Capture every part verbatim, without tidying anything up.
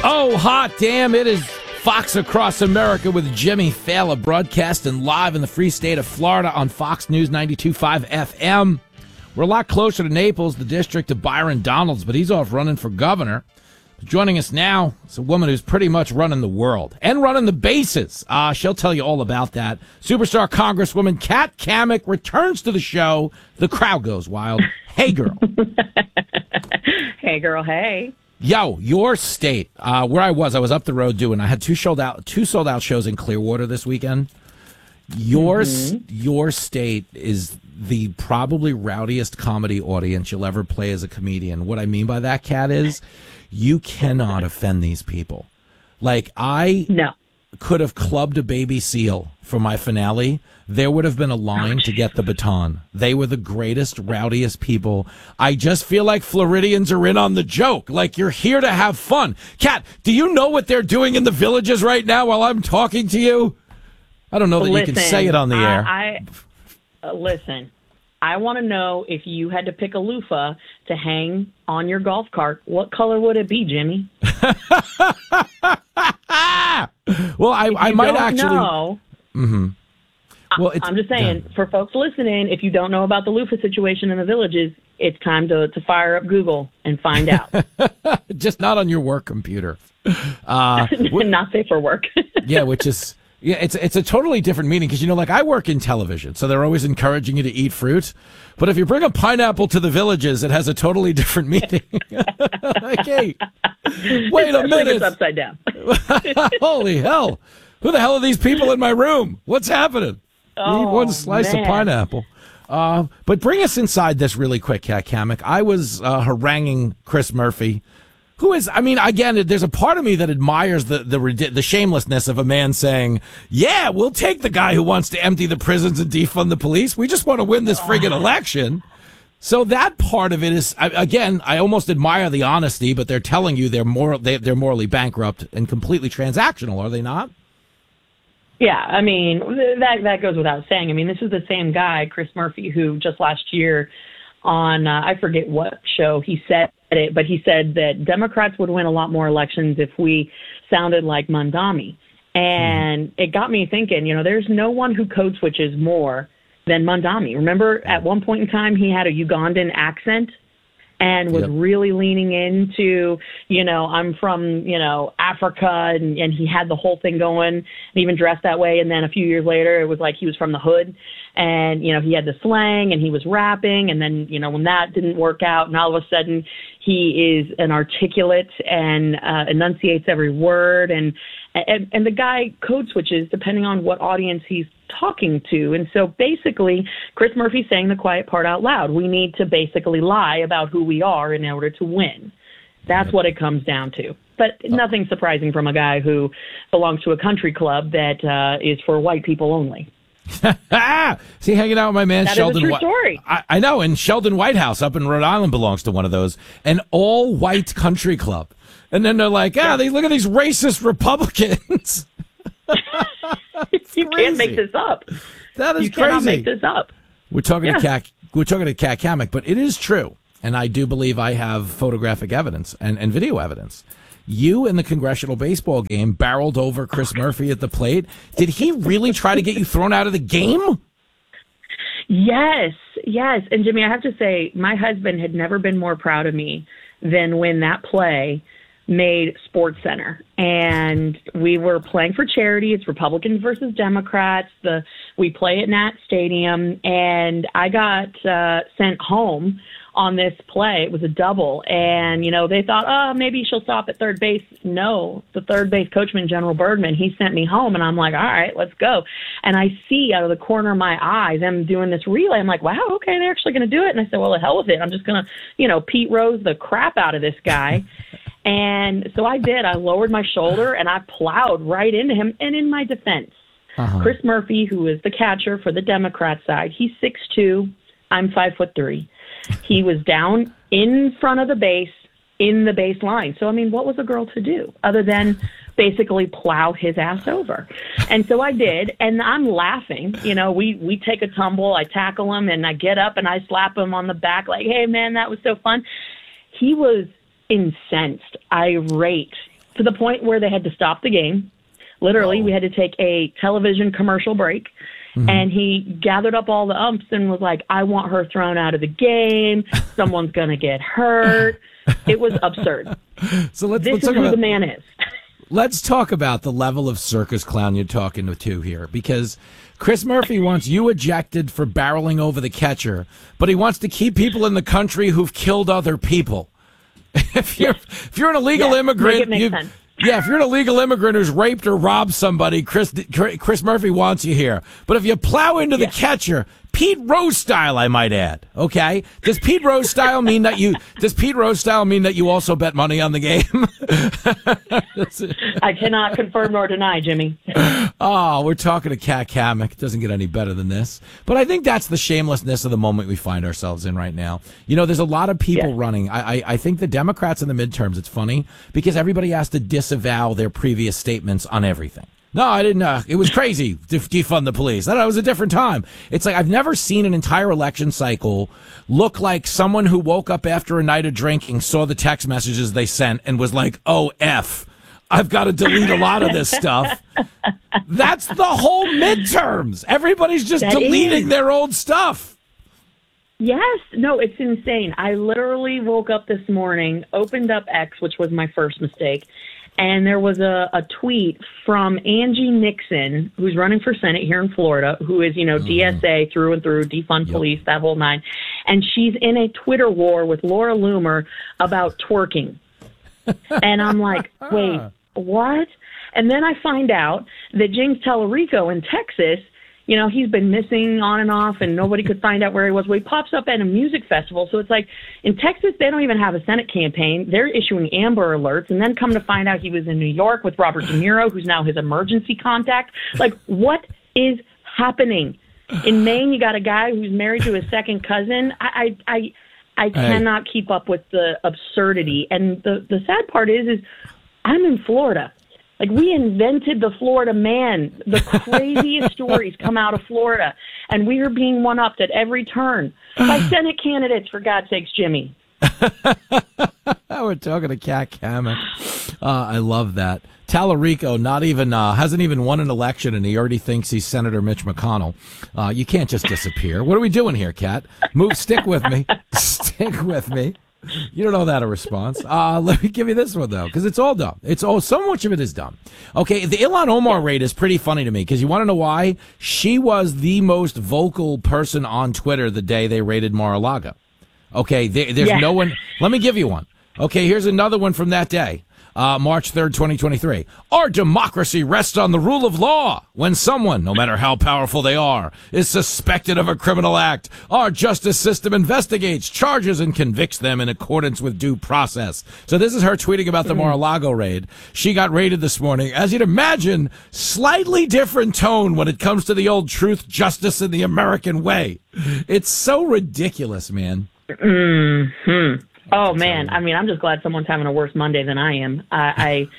Oh, hot damn, it is Fox Across America with Jimmy Fallon broadcasting live in the free state of Florida on Fox News ninety-two point five F M. We're a lot closer to Naples, the district of Byron Donalds, but he's off running for governor. Joining us now is a woman who's pretty much running the world and running the bases. Uh, she'll tell you all about that. Superstar Congresswoman Kat Cammack returns to the show. The crowd goes wild. Hey, girl. Hey, girl. Hey. Yo, your state, uh, where I was, I was up the road doing, I had two sold out, two sold out shows in Clearwater this weekend. Your, mm-hmm. your state is the probably rowdiest comedy audience you'll ever play as a comedian. What I mean by that, Kat, is you cannot offend these people. Like, I no. could have clubbed a baby seal for my finale. There would have been a line to get the baton. They were the greatest, rowdiest people. I just feel like Floridians are in on the joke. Like, you're here to have fun. Kat, do you know what they're doing in the villages right now while I'm talking to you? I don't know that listen, you can say it on the I, air. I, uh, listen, I want to know if you had to pick a loofah to hang on your golf cart, what color would it be, Jimmy? Well, I, I might actually know. Mm-hmm. Well, I'm just saying, yeah. For folks listening, if you don't know about the loofah situation in the villages, it's time to, to fire up Google and find out. Just not on your work computer. Uh, not safe for work. Yeah, which is, yeah, it's it's a totally different meaning because, you know, like I work in television, so they're always encouraging you to eat fruit. But if you bring a pineapple to the villages, it has a totally different meaning. Like, hey, wait a minute. It's upside down. Holy hell. Who the hell are these people in my room? What's happening? Oh, Eat one slice man. of pineapple. Uh, but bring us inside this really quick, Kat Cammack. I was uh, haranguing Chris Murphy, who is, I mean, again, there's a part of me that admires the, the the shamelessness of a man saying, yeah, we'll take the guy who wants to empty the prisons and defund the police. We just want to win this friggin' election. So that part of it is, again, I almost admire the honesty, but they're telling you they're more they, they're morally bankrupt and completely transactional, are they not? Yeah, I mean, that that goes without saying. I mean, this is the same guy, Chris Murphy, who just last year on, uh, I forget what show he said it, but he said that Democrats would win a lot more elections if we sounded like Mandami. And mm-hmm. it got me thinking, you know, there's no one who code switches more than Mandami. Remember, at one point in time, he had a Ugandan accent and was yep. really leaning into, you know, I'm from, you know, Africa, and, and he had the whole thing going, and even dressed that way. And then a few years later, it was like he was from the hood, and, you know, he had the slang, and he was rapping, and then, you know, when that didn't work out, and all of a sudden he is an articulate and uh, enunciates every word, and, and and the guy code switches depending on what audience he's talking to. And so basically, Chris Murphy's saying the quiet part out loud. We need to basically lie about who we are in order to win. That's what it comes down to. But nothing surprising from a guy who belongs to a country club that uh, is for white people only. See, hanging out with my man that Sheldon. Is a true story. I, I know, and Sheldon Whitehouse up in Rhode Island belongs to one of those, an all-white country club. And then they're like, ah, they look at these racist Republicans. You crazy. Can't make this up. That is you crazy. Cannot make this up. We're talking yeah. to Kat, we're talking to Kat Cammack, but it is true, and I do believe I have photographic evidence and, and video evidence. You in the congressional baseball game barreled over Chris Murphy at the plate. Did he really try to get you thrown out of the game? Yes, yes. And Jimmy, I have to say, my husband had never been more proud of me than when that play made SportsCenter, and we were playing for charity. It's Republicans versus Democrats. The we play at Nat Stadium, and I got uh, sent home on this play. It was a double, and you know they thought, oh, maybe she'll stop at third base. No, the third base coachman, General Bergman, he sent me home, and I'm like, all right, let's go. And I see out of the corner of my eye them doing this relay. I'm like, wow, okay, they're actually going to do it. And I said, well, the hell with it. I'm just going to, you know, Pete Rose the crap out of this guy. And so I did. I lowered my shoulder and I plowed right into him. And in my defense, uh-huh. Chris Murphy, who is the catcher for the Democrat side, he's six two. I'm five foot three. He was down in front of the base, in the base line. So, I mean, what was a girl to do other than basically plow his ass over? And so I did, and I'm laughing. You know, we, we take a tumble, I tackle him, and I get up and I slap him on the back like, hey, man, that was so fun. He was incensed, irate, to the point where they had to stop the game. Literally, oh. we had to take a television commercial break. Mm-hmm. And he gathered up all the umps and was like, I want her thrown out of the game. Someone's going to get hurt. It was absurd. So let's, this let's is talk who about, the man is. Let's talk about the level of circus clown you're talking to here, because Chris Murphy wants you ejected for barreling over the catcher, but he wants to keep people in the country who've killed other people. If you're, yes. if you're an illegal yes. immigrant, you Yeah, if you're an illegal immigrant who's raped or robbed somebody, Chris Chris Murphy wants you here. But if you plow into the yeah. catcher, Pete Rose style, I might add. Okay, does Pete Rose style mean that you? Does Pete Rose style mean that you also bet money on the game? I cannot confirm nor deny, Jimmy. Oh, we're talking to Kat Cammack. It doesn't get any better than this. But I think that's the shamelessness of the moment we find ourselves in right now. You know, there's a lot of people yeah. running. I, I I think the Democrats in the midterms. It's funny because everybody has to disavow their previous statements on everything. No, I didn't. Uh, it was crazy to defund the police. I thought it was a different time. It's like I've never seen an entire election cycle look like someone who woke up after a night of drinking, saw the text messages they sent, and was like, oh, F, I've got to delete a lot of this stuff. That's the whole midterms. Everybody's just that deleting is. their old stuff. Yes. No, it's insane. I literally woke up this morning, opened up X, which was my first mistake, and there was a, a tweet from Angie Nixon, who's running for Senate here in Florida, who is, you know, mm-hmm. D S A through and through, defund yep. police, that whole nine. And she's in a Twitter war with Laura Loomer about twerking. And I'm like, wait, what? And then I find out that James Tallarico in Texas, you know, he's been missing on and off, and nobody could find out where he was. Well, he pops up at a music festival. So it's like in Texas, they don't even have a Senate campaign. They're issuing Amber Alerts, and then come to find out he was in New York with Robert De Niro, who's now his emergency contact. Like, what is happening? In Maine, you got a guy who's married to his second cousin. I, I, I, I cannot hey. keep up with the absurdity. And the, the sad part is, is I'm in Florida. Like, we invented the Florida man. The craziest stories come out of Florida, and we are being one-upped at every turn by Senate candidates, for God's sakes, Jimmy. We're talking to Kat Cammack. Uh, I love that. Tallarico not even uh, hasn't even won an election, and he already thinks he's Senator Mitch McConnell. Uh, you can't just disappear. What are we doing here, Kat? Move, stick with me. Stick with me. You don't know that a response. Uh, let me give you this one, though, because it's all dumb. It's all, so much of it is dumb. Okay, the Ilhan Omar raid is pretty funny to me, because you want to know why? She was the most vocal person on Twitter the day they raided Mar-a-Lago. Okay, there, there's yeah. no one. Let me give you one. Okay, here's another one from that day. Uh, March third, twenty twenty-three. Our democracy rests on the rule of law. When someone, no matter how powerful they are, is suspected of a criminal act, our justice system investigates, charges, and convicts them in accordance with due process. So this is her tweeting about the Mar-a-Lago raid. She got raided this morning. As you'd imagine, slightly different tone when it comes to the old truth, justice, and the American way. It's so ridiculous, man. Mm-hmm. Oh man, I mean, I'm just glad someone's having a worse Monday than I am. I,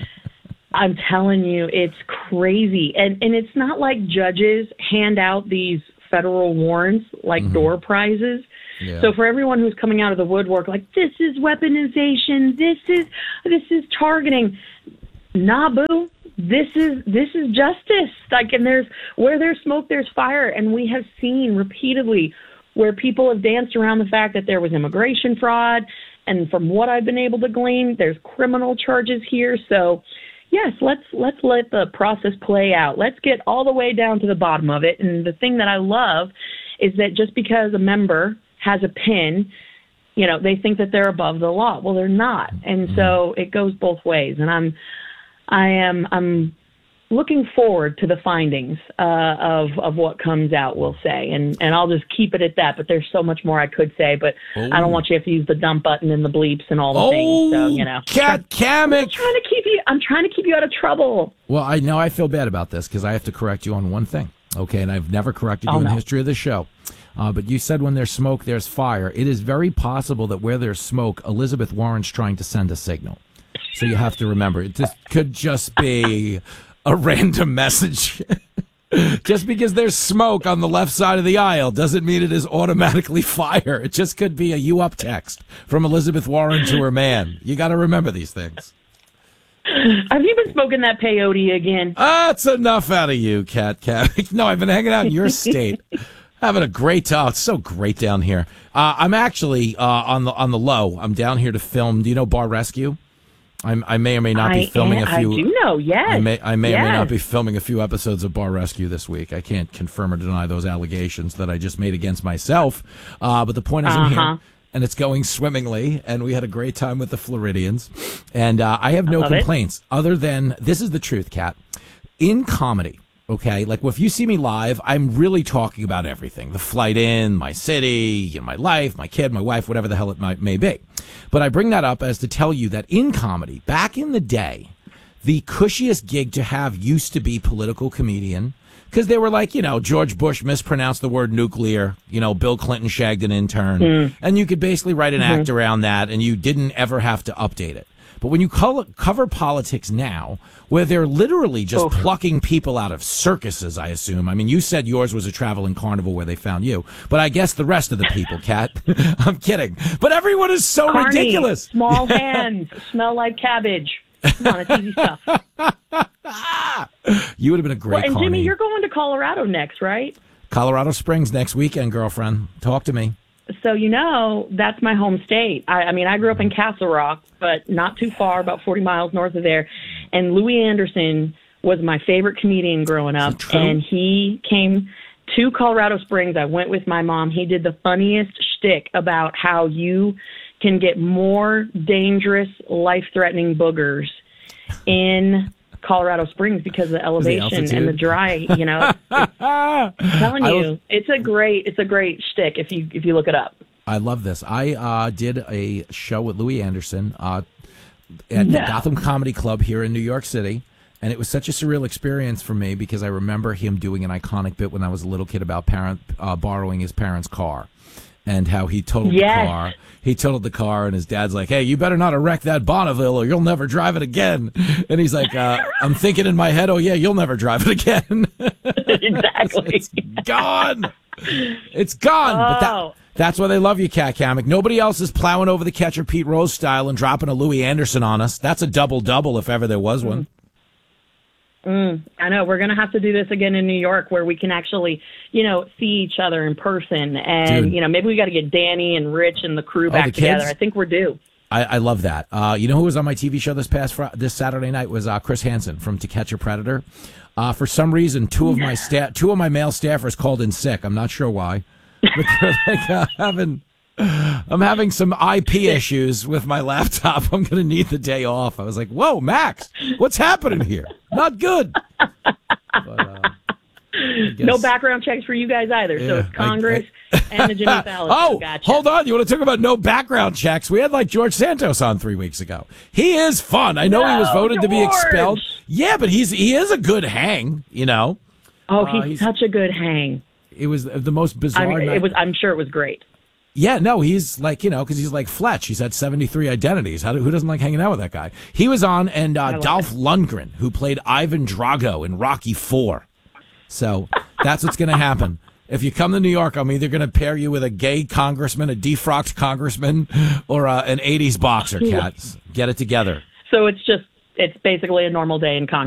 I I'm telling you, it's crazy, and and it's not like judges hand out these federal warrants like mm-hmm. door prizes. Yeah. So for everyone who's coming out of the woodwork, like this is weaponization, this is this is targeting, nah, boo. This is this is justice. Like, and there's where there's smoke, there's fire, and we have seen repeatedly where people have danced around the fact that there was immigration fraud. And from what I've been able to glean, there's criminal charges here. So, yes, let's let's let the process play out. Let's get all the way down to the bottom of it. And the thing that I love is that just because a member has a pin, you know, they think that they're above the law. Well, they're not. And so it goes both ways. And I'm I am I'm looking forward to the findings uh, of of what comes out, we'll say, and and I'll just keep it at that. But there's so much more I could say, but oh. I don't want you to have to use the dump button and the bleeps and all the oh, things. So you know, Kat Cammack. I'm trying to keep you. I'm trying to keep you out of trouble. Well, I know I feel bad about this because I have to correct you on one thing. Okay, and I've never corrected you oh, in no. the history of the show. Uh, but you said when there's smoke, there's fire. It is very possible that where there's smoke, Elizabeth Warren's trying to send a signal. So you have to remember, it just could just be a random message. Just because there's smoke on the left side of the aisle doesn't mean it is automatically fire. It just could be a you up text from Elizabeth Warren to her man. You got to remember these things. Have you been smoking that peyote again? That's enough out of you, Cat Cat. No, I've been hanging out in your state. Having a great time. It's so great down here. Uh, I'm actually uh, on the on the low. I'm down here to film. Do you know Bar Rescue? I'm, I may or may not be I filming am, a few. I do know, yes. I may, I may yes. or may not be filming a few episodes of Bar Rescue this week. I can't confirm or deny those allegations that I just made against myself. Uh, but the point is, I'm uh-huh. here, and it's going swimmingly, and we had a great time with the Floridians. And uh, I have no I complaints other than, this is the truth, Kat. In comedy, okay, like if you see me live, I'm really talking about everything. The flight in, my city, you know, my life, my kid, my wife, whatever the hell it might, may be. But I bring that up as to tell you that in comedy, back in the day, the cushiest gig to have used to be political comedian. Because they were like, you know, George Bush mispronounced the word nuclear. You know, Bill Clinton shagged an intern. Mm. And you could basically write an mm-hmm. act around that, and you didn't ever have to update it. But when you co- cover politics now, where they're literally just oh. plucking people out of circuses, I assume. I mean, you said yours was a traveling carnival where they found you. But I guess the rest of the people, Kat. I'm kidding. But everyone is so Carney, ridiculous. Small hands, smell like cabbage. Come on, it's easy stuff. You would have been a great well, And Carney. Jimmy, you're going to Colorado next, right? Colorado Springs next weekend, girlfriend. Talk to me. So, you know, that's my home state. I, I mean, I grew up in Castle Rock, but not too far, about forty miles north of there. And Louis Anderson was my favorite comedian growing up. And he came to Colorado Springs. I went with my mom. He did the funniest shtick about how you can get more dangerous, life-threatening boogers in Colorado Springs because of the elevation the and the dry, you know. It's, I'm telling you, was, it's a great, it's a great shtick if you if you look it up. I love this. I uh, did a show with Louis Anderson uh, at the yeah. Gotham Comedy Club here in New York City, and it was such a surreal experience for me because I remember him doing an iconic bit when I was a little kid about parent uh, borrowing his parents' car. And how he totaled yes. the car. He totaled the car, and his dad's like, hey, you better not have wrecked that Bonneville or you'll never drive it again. And he's like, uh, I'm thinking in my head, oh, yeah, you'll never drive it again. Exactly. it's, it's gone. It's gone. Oh. But that, that's why they love you, Kat Hammock. Nobody else is plowing over the catcher Pete Rose style and dropping a Louis Anderson on us. That's a double-double if ever there was one. Mm. Mm, I know. We're going to have to do this again in New York where we can actually, you know, see each other in person. And, Dude. you know, maybe we got to get Danny and Rich and the crew back oh, the together. kids? I think we're due. I, I love that. Uh, you know who was on my T V show this past fr- this Saturday night was uh, Chris Hansen from To Catch a Predator. Uh, for some reason, two of my sta- two of my male staffers called in sick. I'm not sure why. But they're like, uh, having, I'm having some I P issues with my laptop. I'm going to need the day off. I was like, whoa, Max, what's happening here? Not good. But, uh, no background checks for you guys either. Yeah, so it's Congress I, I, and the Jimmy Fallon. Oh, gotcha. Hold on. You want to talk about no background checks? We had like George Santos on three weeks ago. He is fun. I know no, he was voted George. to be expelled. Yeah, but he's he is a good hang, you know. Oh, he's, uh, he's such a good hang. It was the most bizarre I mean, night. It was, I'm sure it was great. Yeah, no, he's like, you know, because he's like Fletch. He's had seventy-three identities. How do, who doesn't like hanging out with that guy? He was on, and uh, Dolph it. Lundgren, who played Ivan Drago in Rocky four. So that's what's going to happen. If you come to New York, I'm either going to pair you with a gay congressman, a defrocked congressman, or uh, an eighties boxer, Kat. Get it together. So it's just, it's basically a normal day in Congress.